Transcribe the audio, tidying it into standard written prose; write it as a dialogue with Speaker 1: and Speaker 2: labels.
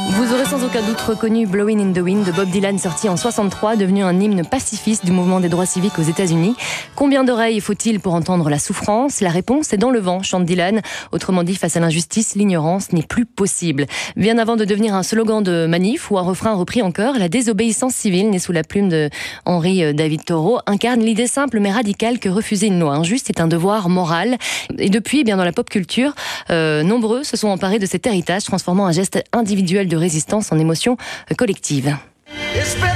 Speaker 1: Vous aurez sans aucun doute reconnu Blowing in the Wind de Bob Dylan, sorti en 63, devenu un hymne pacifiste du mouvement des droits civiques aux États-Unis. Combien d'oreilles faut-il pour entendre la souffrance ? La réponse est dans le vent, chante Dylan. Autrement dit, face à l'injustice, l'ignorance n'est plus possible. Bien avant de devenir un slogan de manif ou un refrain repris en chœur, la désobéissance civile, née sous la plume de Henry David Thoreau, incarne l'idée simple mais radicale que refuser une loi injuste est un devoir moral. Et depuis, bien dans la pop culture, nombreux se sont emparés de cet héritage, transformant un geste individuel de résistance en émotion collective.